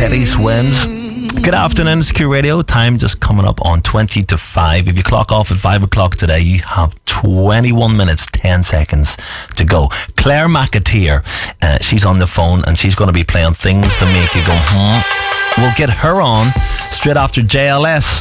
Teddy Swims. Good afternoon, it's Q Radio. Time just coming up on 20 to 5. If you clock off at 5 o'clock today, you have 21 minutes, 10 seconds to go. Claire McAteer, she's on the phone and she's going to be playing things that make you go, We'll get her on straight after JLS.